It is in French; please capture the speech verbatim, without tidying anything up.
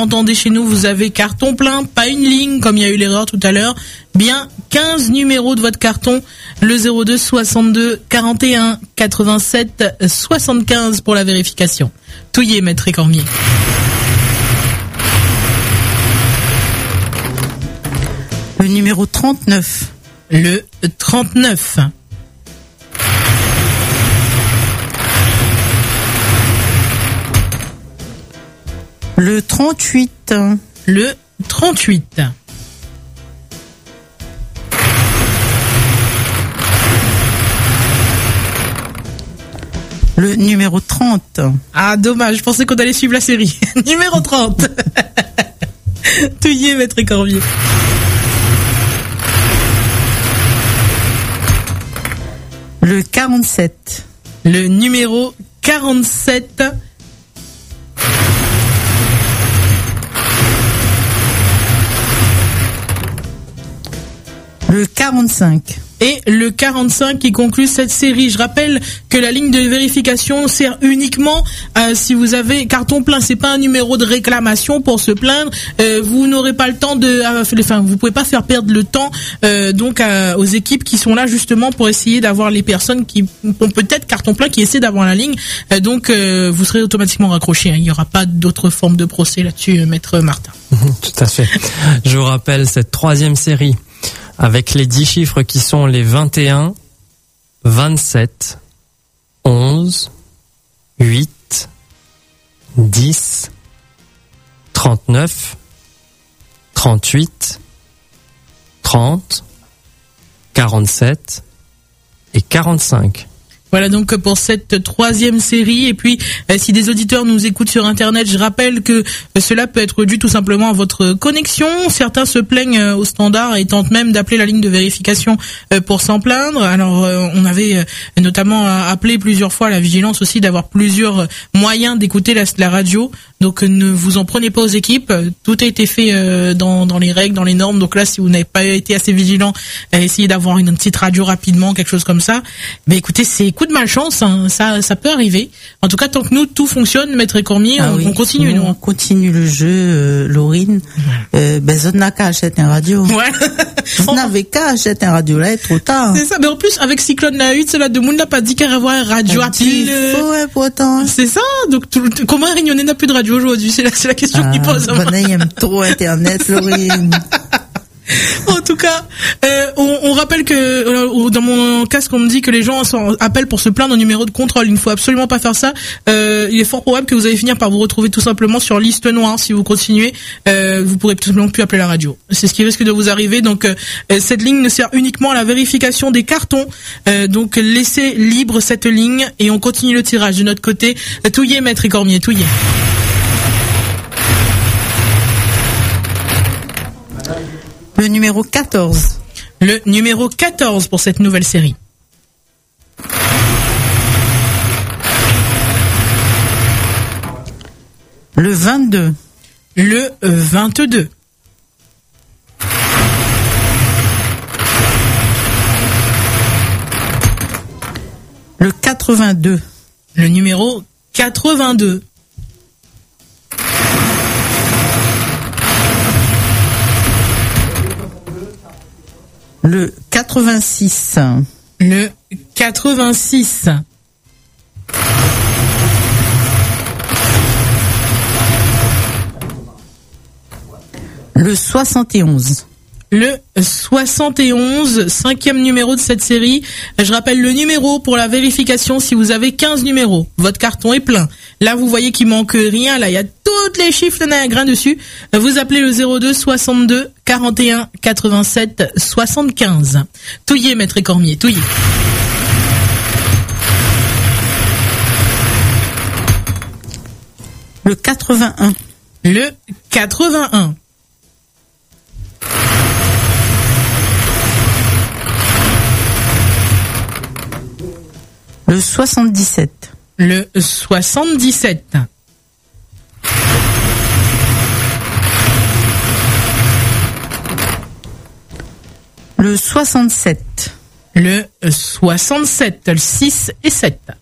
Entendez chez nous, vous avez carton plein, pas une ligne comme il y a eu l'erreur tout à l'heure, bien quinze numéros de votre carton, le zéro deux soixante-deux quarante et un quatre-vingt-sept soixante-quinze pour la vérification. Touillez, maître Cormier. Le numéro trente-neuf. Le trente-neuf. Le trente-huit. Le trente-huit. Le numéro trente. Ah, dommage, je pensais qu'on allait suivre la série. Numéro trente. Touillez, maître Cormier. Le quarante-sept. Le numéro quarante-sept. Le quarante-cinq. Et le quarante-cinq qui conclut cette série. Je rappelle que la ligne de vérification sert uniquement euh, si vous avez carton plein. C'est pas un numéro de réclamation pour se plaindre. Euh, vous n'aurez pas le temps de, euh, enfin, vous pouvez pas faire perdre le temps euh, donc euh, aux équipes qui sont là justement pour essayer d'avoir les personnes qui ont peut-être carton plein qui essaient d'avoir la ligne. Euh, donc euh, vous serez automatiquement raccroché. Hein. Il n'y aura pas d'autre forme de procès là-dessus, maître Martin. Tout à fait. Je vous rappelle cette troisième série. Avec les dix chiffres qui sont les vingt et un, vingt-sept, onze, huit, dix, trente-neuf, trente-huit, trente, quarante-sept et quarante-cinq. Voilà donc pour cette troisième série. Et puis, euh, si des auditeurs nous écoutent sur Internet, je rappelle que euh, cela peut être dû tout simplement à votre connexion. Certains se plaignent euh, au standard et tentent même d'appeler la ligne de vérification euh, pour s'en plaindre. Alors, euh, on avait euh, notamment appelé plusieurs fois à la vigilance aussi d'avoir plusieurs moyens d'écouter la, la radio. Donc, euh, ne vous en prenez pas aux équipes. Tout a été fait euh, dans, dans les règles, dans les normes. Donc là, si vous n'avez pas été assez vigilant, euh, essayez d'avoir une, une petite radio rapidement, quelque chose comme ça. Mais écoutez, c'est coup de malchance, hein. ça, ça peut arriver. En tout cas, tant que nous, tout fonctionne, maître Cormier, ah on, oui. on continue. Nous. On continue le jeu, euh, Laurine. Ouais. Euh, ben, on n'a qu'à acheter un radio. Ouais. On n'avait qu'à acheter un radio, là, trop tard. C'est ça, mais en plus, avec Cyclone la huit, cela de monde n'a pas dit qu'il y avait un radio à pile. Ouais, pourtant. C'est ça, donc, tout, comment Réunionnais n'a plus de radio aujourd'hui? C'est la, c'est la question ah, qu'il pose. Bon, il aime trop Internet, Laurine. En tout cas, euh, on, on rappelle que euh, dans mon casque, on me dit que les gens appellent pour se plaindre au numéro de contrôle. Il ne faut absolument pas faire ça. Euh, il est fort probable que vous allez finir par vous retrouver tout simplement sur liste noire. Si vous continuez, euh, vous pourrez tout simplement plus appeler la radio. C'est ce qui risque de vous arriver. Donc, euh, cette ligne ne sert uniquement à la vérification des cartons. Euh, donc, laissez libre cette ligne et on continue le tirage de notre côté. Touillez, maître Cormier, touillez. Le numéro quatorze. Le numéro quatorze pour cette nouvelle série. Le vingt-deux. Le vingt-deux. Le quatre-vingt-deux. Le numéro quatre-vingt-deux. Le quatre-vingt-six. Le quatre-vingt-six. Le soixante et onze. Le soixante et onze, cinquième numéro de cette série. Je rappelle le numéro pour la vérification si vous avez quinze numéros. Votre carton est plein. Là, vous voyez qu'il manque rien. Là, il y a toutes les chiffres, il y en a un grain dessus. Vous appelez le zéro deux soixante-deux quarante et un quatre-vingt-sept soixante-quinze. Touillez, maître Cormier, touillez. Le quatre-vingt-un. Le quatre-vingt-un. Le soixante-dix-sept. Le soixante-dix-sept. Le soixante-sept. Le soixante-sept, le six et sept.